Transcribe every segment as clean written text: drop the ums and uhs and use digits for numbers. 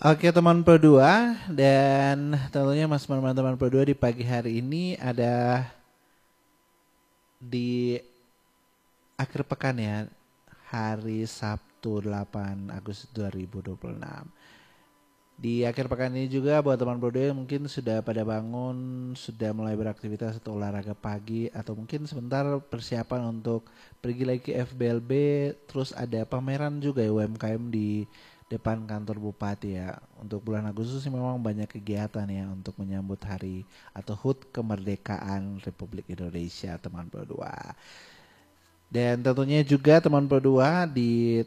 Oke teman Pro 2 dan tentunya Mas teman Pro 2 di pagi hari ini ada di akhir pekan ya, hari Sabtu 8 Agustus 2026. Di akhir pekan ini juga buat teman Pro 2 yang mungkin sudah pada bangun, sudah mulai beraktivitas atau olahraga pagi atau mungkin sebentar persiapan untuk pergi lagi ke FBLB, terus ada pameran juga ya UMKM di depan kantor bupati ya. Untuk bulan Agustus sih memang banyak kegiatan ya untuk menyambut hari atau HUT kemerdekaan Republik Indonesia teman Pro 2. Dan tentunya juga teman Pro 2 di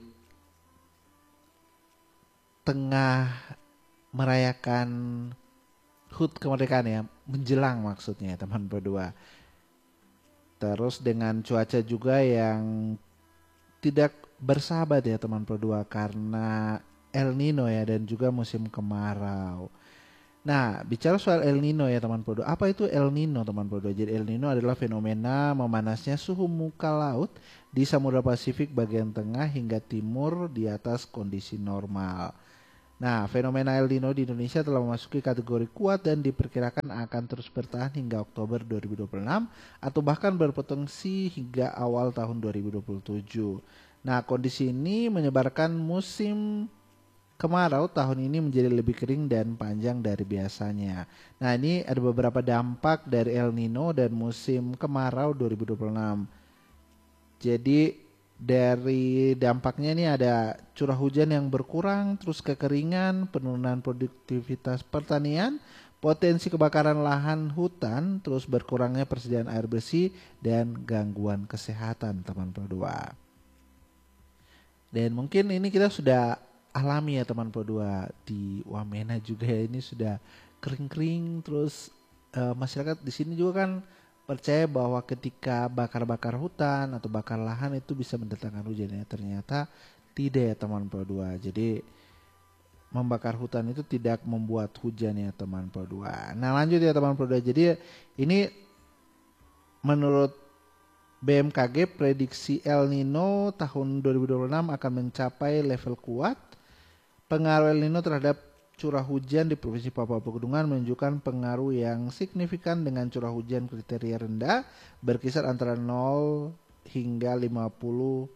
tengah merayakan HUT kemerdekaan ya, menjelang maksudnya ya, teman Pro 2. Terus dengan cuaca juga yang tidak bersahabat ya teman Pro 2 karena El Nino ya dan juga musim kemarau. Nah, bicara soal El Nino ya teman Pro 2. Apa itu El Nino teman Pro 2? Jadi El Nino adalah fenomena memanasnya suhu muka laut di Samudra Pasifik bagian tengah hingga timur di atas kondisi normal. Nah, fenomena El Nino di Indonesia telah memasuki kategori kuat dan diperkirakan akan terus bertahan hingga Oktober 2026 atau bahkan berpotensi hingga awal tahun 2027. Nah, kondisi ini menyebarkan musim kemarau tahun ini menjadi lebih kering dan panjang dari biasanya. Nah, ini ada beberapa dampak dari El Nino dan musim kemarau 2026. Jadi dari dampaknya ini ada curah hujan yang berkurang, terus kekeringan, penurunan produktivitas pertanian, potensi kebakaran lahan hutan, terus berkurangnya persediaan air bersih dan gangguan kesehatan teman Pro 2. Dan mungkin ini kita sudah alami ya teman Pro 2 di Wamena juga ya, ini sudah kering-kering terus masyarakat di sini juga kan percaya bahwa ketika bakar-bakar hutan atau bakar lahan itu bisa mendatangkan hujan ya. Ternyata tidak ya teman Pro 2. Jadi membakar hutan itu tidak membuat hujan ya teman Pro 2. Nah, lanjut ya teman Pro 2. Jadi ini menurut BMKG prediksi El Nino tahun 2026 akan mencapai level kuat. Pengaruh El Nino terhadap curah hujan di Provinsi Papua Pegunungan menunjukkan pengaruh yang signifikan dengan curah hujan kriteria rendah berkisar antara 0 hingga 50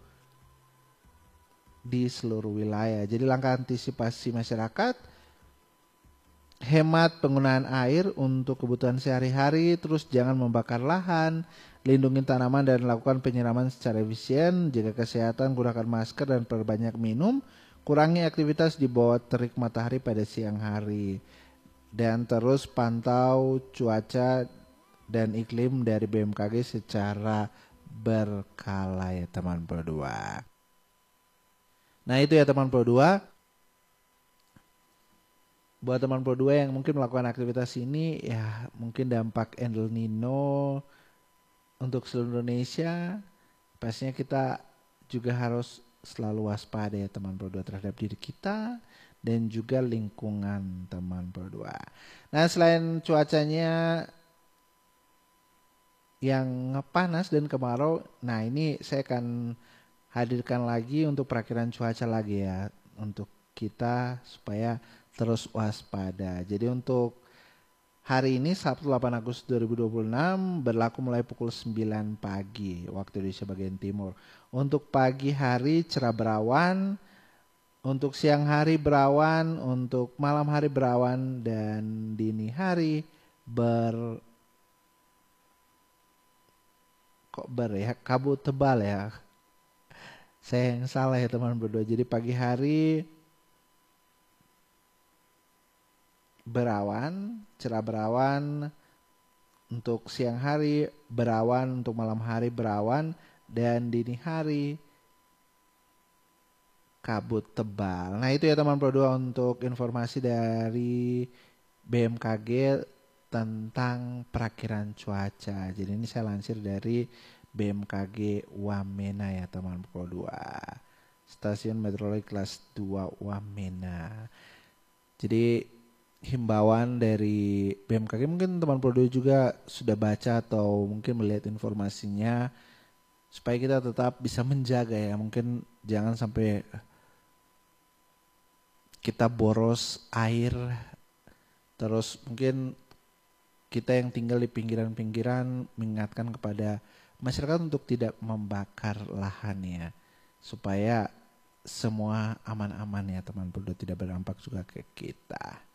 di seluruh wilayah. Jadi langkah antisipasi masyarakat, hemat penggunaan air untuk kebutuhan sehari-hari, terus jangan membakar lahan, lindungi tanaman dan lakukan penyiraman secara efisien, jaga kesehatan, gunakan masker dan perbanyak minum, kurangi aktivitas di bawah terik matahari pada siang hari, dan terus pantau cuaca dan iklim dari BMKG secara berkala ya teman Pro 2. Nah itu ya teman Pro 2. Buat teman Pro 2 yang mungkin melakukan aktivitas ini ya mungkin dampak El Nino untuk seluruh Indonesia pastinya kita juga harus selalu waspada ya teman Pro 2 terhadap diri kita dan juga lingkungan teman Pro 2. Nah, selain cuacanya yang panas dan kemarau, nah ini saya akan hadirkan lagi untuk perakiran cuaca lagi ya untuk kita supaya terus waspada. Jadi untuk hari ini Sabtu 8 Agustus 2026 berlaku mulai pukul 9 pagi waktu Indonesia bagian timur. Untuk pagi hari cerah berawan, untuk siang hari berawan, untuk malam hari berawan dan dini hari kabut tebal ya. Saya yang salah ya teman berdua. Jadi pagi hari berawan, cerah berawan, untuk siang hari berawan, untuk malam hari berawan, dan dini hari kabut tebal. Nah itu ya teman Pro 2 untuk informasi dari BMKG tentang perakiran cuaca. Jadi ini saya lansir dari BMKG Wamena ya teman Pro 2. Stasiun Meteorologi kelas 2 Wamena. Jadi himbauan dari BMKG mungkin teman Pro 2 juga sudah baca atau mungkin melihat informasinya supaya kita tetap bisa menjaga ya. Mungkin jangan sampai kita boros air, terus mungkin kita yang tinggal di pinggiran-pinggiran mengingatkan kepada masyarakat untuk tidak membakar lahannya supaya semua aman-aman ya teman, perlu tidak berdampak juga ke kita.